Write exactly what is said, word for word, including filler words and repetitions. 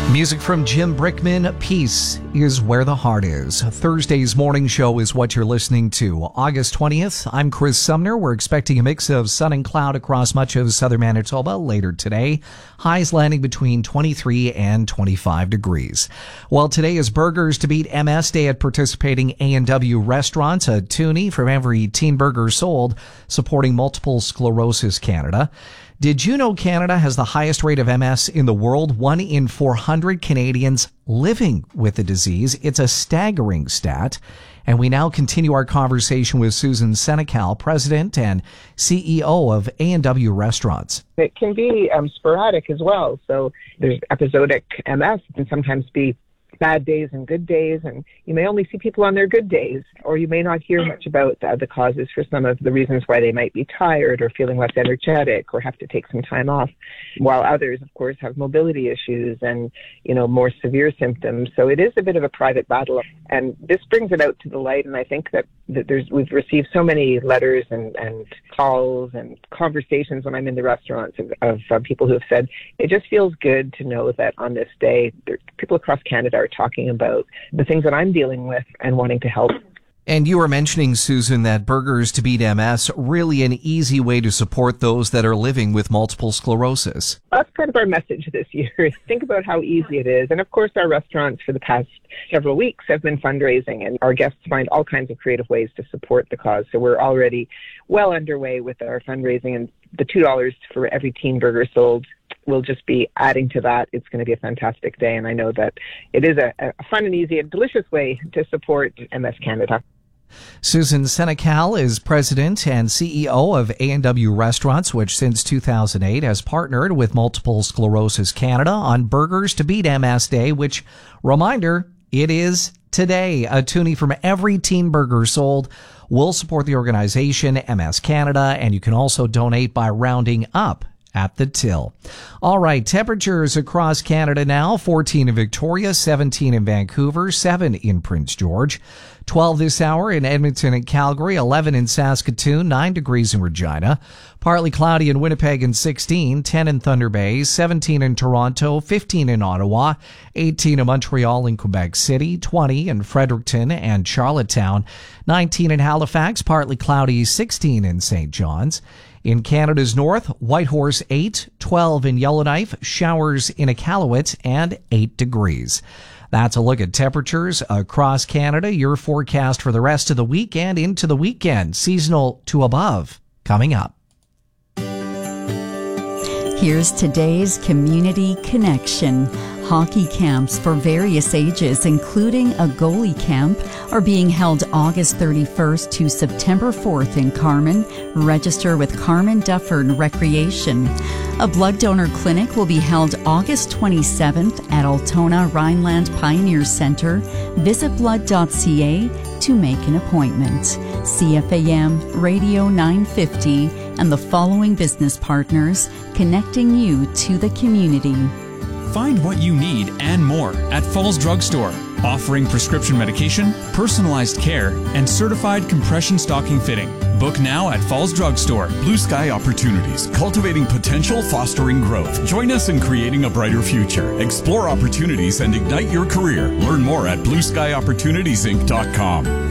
Music from Jim Brickman. Peace is where the heart is. Thursday's morning show is what you're listening to. August twentieth, I'm Chris Sumner. We're expecting a mix of sun and cloud across much of southern Manitoba later today. Highs landing between twenty-three and twenty-five degrees. Well, today is Burgers to Beat M S Day at participating A and W restaurants. A toonie from every teen burger sold, supporting Multiple Sclerosis Canada. Did you know Canada has the highest rate of M S in the world? One in four hundred Canadians living with the disease. It's a staggering stat. And we now continue our conversation with Susan Senecal, President and C E O of A and W Restaurants. It can be um, sporadic as well. So there's episodic M S. It can sometimes be bad days and good days, and you may only see people on their good days, or you may not hear much about uh, the causes for some of the reasons why they might be tired or feeling less energetic or have to take some time off, while others, of course, have mobility issues and, you know, more severe symptoms. So it is a bit of a private battle, and this brings it out to the light. And I think that, that there's we've received so many letters and, and calls and conversations when I'm in the restaurants of, of uh, people who have said, it just feels good to know that on this day, there, people across Canada are talking about the things that I'm dealing with and wanting to help. And you were mentioning, Susan, that Burgers to Beat M S, really an easy way to support those that are living with multiple sclerosis. That's kind of our message this year. Think about how easy it is. And of course, our restaurants for the past several weeks have been fundraising, and our guests find all kinds of creative ways to support the cause. So we're already well underway with our fundraising, and the two dollars for every teen burger sold will just be adding to that. It's going to be a fantastic day, and I know that it is a, a fun and easy and delicious way to support M S Canada. Susan Senecal is President and C E O of A and W Restaurants, which since two thousand eight has partnered with Multiple Sclerosis Canada on Burgers to Beat M S Day, which, reminder, it is today. A toonie from every teen burger sold will support the organization, M S Canada, and you can also donate by rounding up at the till. All right, temperatures across Canada now, fourteen in Victoria, seventeen in Vancouver, seven in Prince George, twelve this hour in Edmonton and Calgary, eleven in Saskatoon, nine degrees in Regina, partly cloudy in Winnipeg and sixteen, ten in Thunder Bay, seventeen in Toronto, fifteen in Ottawa, eighteen in Montreal and Quebec City, twenty in Fredericton and Charlottetown, nineteen in Halifax, partly cloudy, sixteen in Saint John's. In Canada's north, Whitehorse eight, twelve in Yellowknife, showers in Iqaluit, and eight degrees. That's a look at temperatures across Canada. Your forecast for the rest of the week and into the weekend. Seasonal to above coming up. Here's today's Community Connection. Hockey camps for various ages, including a goalie camp, are being held August thirty-first to September fourth in Carman. Register with Carman Dufferin Recreation. A blood donor clinic will be held August twenty-seventh at Altona Rhineland Pioneer Center. Visit blood dot c a to make an appointment. C F A M Radio nine fifty and the following business partners connecting you to the community. Find what you need and more at Falls Drug Store, offering prescription medication, personalized care, and certified compression stocking fitting. Book now at Falls Drug Store. Blue Sky Opportunities, cultivating potential, fostering growth. Join us in creating a brighter future. Explore opportunities and ignite your career. Learn more at blue sky opportunities inc dot com.